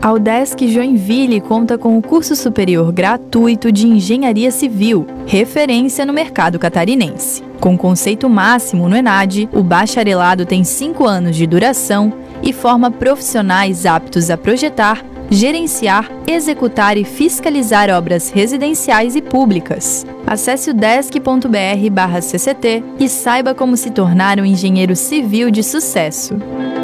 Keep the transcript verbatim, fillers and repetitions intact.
A UDESC Joinville conta com o curso superior gratuito de Engenharia Civil, referência no mercado catarinense. Com conceito máximo no ENAD, o bacharelado tem cinco anos de duração e forma profissionais aptos a projetar, gerenciar, executar e fiscalizar obras residenciais e públicas. Acesse o desc ponto br barra C C T e saiba como se tornar um engenheiro civil de sucesso.